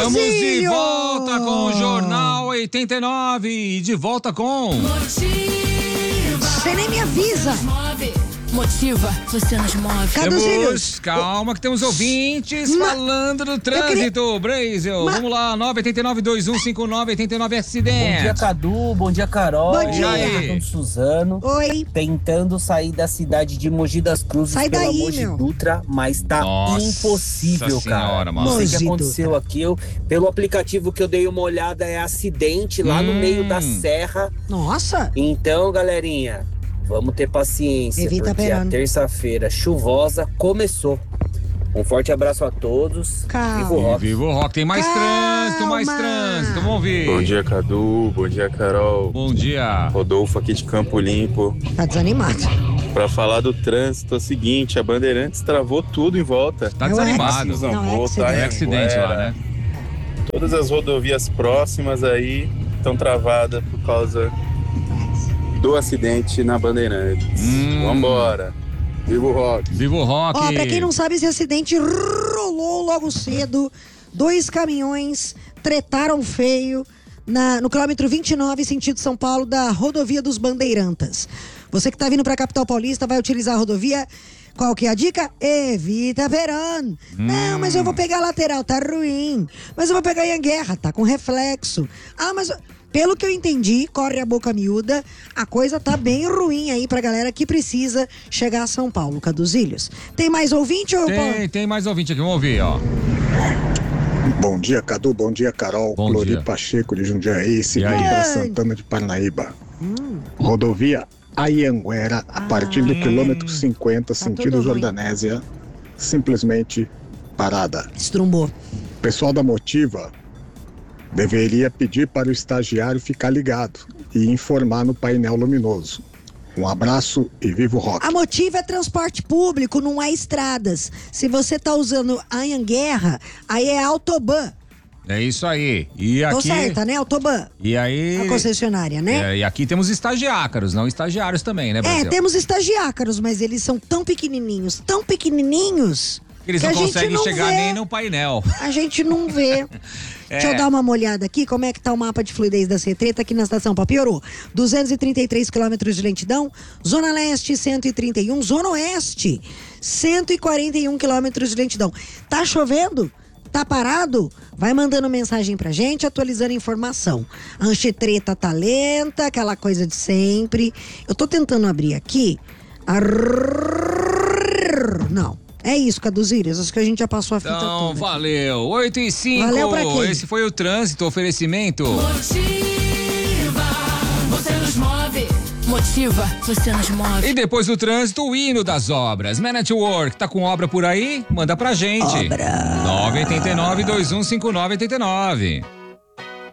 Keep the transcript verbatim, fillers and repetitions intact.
Estamos de volta com o Jornal oitenta e nove e de volta com... Você nem me avisa. Motiva, você nos move. Temos, calma que temos ouvintes Ma... falando do trânsito, queria... Brasil. Ma... Vamos lá, nove oito nove, dois um cinco nove, oito nove acidente. Bom dia, Cadu, bom dia, Carol. Bom dia. Suzano. Oi. Tentando sair da cidade de Mogi das Cruzes Sai pela daí, Mogi meu. Dutra, mas tá Nossa impossível, senhora, cara. mano. Não sei o que Mogi aconteceu Dutra. aqui. Eu, pelo aplicativo que eu dei uma olhada, é acidente lá hum. no meio da serra. Nossa. Então, galerinha, vamos ter paciência, Evita porque perando. a terça-feira chuvosa começou. Um forte abraço a todos. Calma. Viva o rock. Viva o rock. Tem mais Calma. trânsito, mais trânsito. Vamos ouvir. Bom dia, Cadu. Bom dia, Carol. Bom dia. Rodolfo aqui de Campo Limpo. Tá desanimado. Pra falar do trânsito, é o seguinte, a Bandeirantes travou tudo em volta. Tá É o desanimado. Não, é Zambu, acidente. É acidente lá, né? Todas as rodovias próximas aí estão travadas por causa do acidente na Bandeirantes. Hum. Vambora. Viva o rock. Viva o rock. Ó, pra quem não sabe, esse acidente rolou logo cedo. Dois caminhões tretaram feio na, no quilômetro vinte e nove, sentido São Paulo, da rodovia dos Bandeirantas. Você que tá vindo pra capital paulista vai utilizar a rodovia. Qual que é a dica? Evita verão. Hum. Não, mas eu vou pegar a lateral, tá ruim. Mas eu vou pegar a Anguerra, tá com reflexo. Ah, mas... Pelo que eu entendi, corre a boca miúda, a coisa tá bem ruim aí pra galera que precisa chegar a São Paulo, Caduzilhos. Tem mais ouvinte, ou Tem, tem mais ouvinte aqui, vamos ouvir, ó. Bom dia, Cadu. Bom dia, Carol. Bom Clori dia. Pacheco de Jundiaí, seguindo aí? para Santana de Parnaíba. Hum. Rodovia Ayanguera, a partir do hum. quilômetro cinquenta, Tá sentido tudo ruim. Jordanésia, simplesmente parada. Estrumbou. O pessoal da Motiva deveria pedir para o estagiário ficar ligado e informar no painel luminoso. Um abraço e viva o rock. A Motiva é transporte público, não é estradas. Se você tá usando a Anguerra, aí é Autoban. É isso aí. E Tô aqui... certa, né? Autoban. E aí... A concessionária, né? É, e aqui temos estagiácaros, não estagiários também, né, É, Brasil? temos estagiácaros, mas eles são tão pequenininhos, tão pequenininhos... Eles que não a gente conseguem não chegar vê. nem no painel. A gente não vê. É. Deixa eu dar uma olhada aqui, como é que tá o mapa de fluidez da Cetreta aqui na estação. Pá, piorou. duzentos e trinta e três quilômetros de lentidão. Zona Leste, cento e trinta e um. Zona Oeste, cento e quarenta e um quilômetros de lentidão. Tá chovendo? Tá parado? Vai mandando mensagem pra gente, atualizando informação. A Anchitreta tá lenta, aquela coisa de sempre. Eu tô tentando abrir aqui. Arrrr, não. É isso, Caduzilhas. Acho que a gente já passou a fita Então, toda. valeu. oito e cinco. Valeu pra quem? Esse foi o trânsito, oferecimento. Motiva, você nos move. Motiva, você nos move. E depois do trânsito, o hino das obras. Man at Work, tá com obra por aí? Manda pra gente. Obra. nove oito nove, dois um cinco nove, oito nove.